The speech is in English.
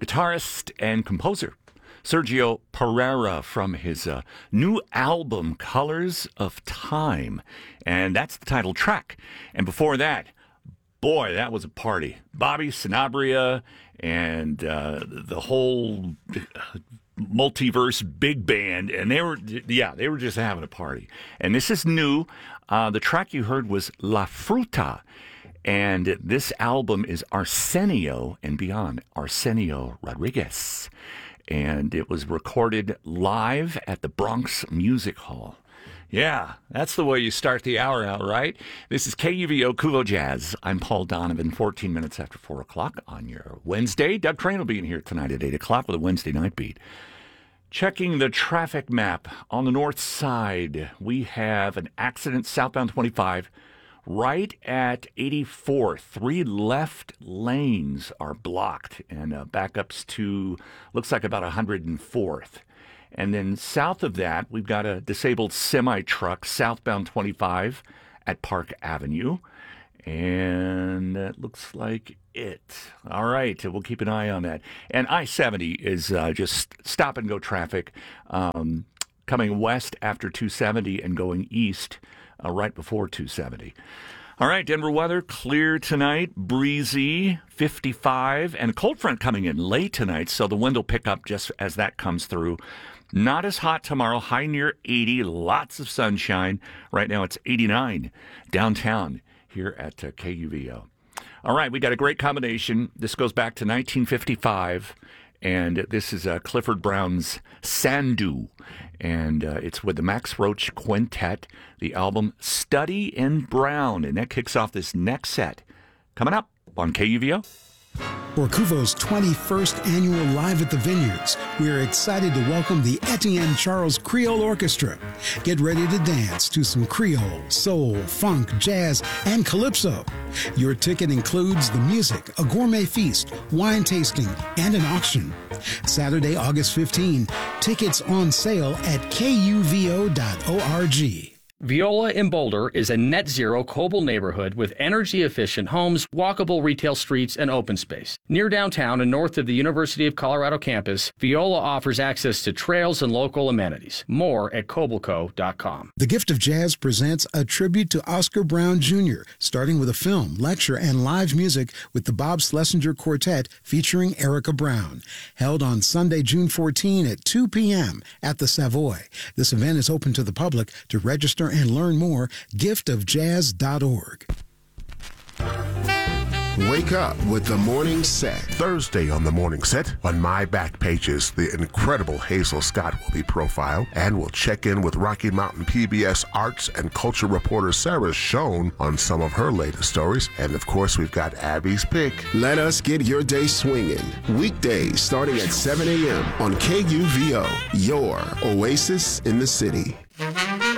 guitarist and composer Sergio Pereira from his new album, Colors of Time. And that's the title track. And before that, boy, that was a party. Bobby Sanabria and the whole multiverse big band. And they were just having a party. And this is new. The track you heard was La Fruta. And this album is Arsenio and Beyond, Arsenio Rodriguez. And it was recorded live at the Bronx Music Hall. Yeah, that's the way you start the hour out, right? This is KUVO Kuvo Jazz. I'm Paul Donovan, 14 minutes after 4 o'clock on your Wednesday. Doug Crane will be in here tonight at 8 o'clock with a Wednesday night beat. Checking the traffic map on the north side, we have an accident southbound 25 right at 84th. 3 left lanes are blocked and backups to, looks like about 104th. And then south of that, we've got a disabled semi-truck southbound 25 at Park Avenue. And that looks like it. All right, we'll keep an eye on that. And I-70 is just stop-and-go traffic coming west after 270 and going east right before 270. All right, Denver weather, clear tonight, breezy, 55, and a cold front coming in late tonight, so the wind will pick up just as that comes through. Not as hot tomorrow, high near 80, lots of sunshine. Right now it's 89 downtown here at KUVO. All right, we got a great combination. This goes back to 1955. And this is Clifford Brown's Sandu. And it's with the Max Roach Quintet, the album Study in Brown. And that kicks off this next set. Coming up on KUVO. For Kuvo's 21st annual Live at the Vineyards, we are excited to welcome the Etienne Charles Creole Orchestra. Get ready to dance to some Creole, soul, funk, jazz, and calypso. Your ticket includes the music, a gourmet feast, wine tasting, and an auction. Saturday, August 15, tickets on sale at kuvo.org. Viola in Boulder is a net-zero Coble neighborhood with energy-efficient homes, walkable retail streets, and open space. Near downtown and north of the University of Colorado campus, Viola offers access to trails and local amenities. More at cobleco.com. The Gift of Jazz presents a tribute to Oscar Brown Jr., starting with a film, lecture, and live music with the Bob Schlesinger Quartet featuring Erica Brown. Held on Sunday, June 14 at 2 p.m. at the Savoy. This event is open to the public. To register and learn more, giftofjazz.org. Wake up with the Morning Set. Thursday on the Morning Set, on My Back Pages, the incredible Hazel Scott will be profiled, and we'll check in with Rocky Mountain PBS arts and culture reporter Sarah Schoen on some of her latest stories. And of course, we've got Abby's Pick. Let us get your day swinging. Weekdays starting at 7 a.m. on KUVO, your oasis in the city.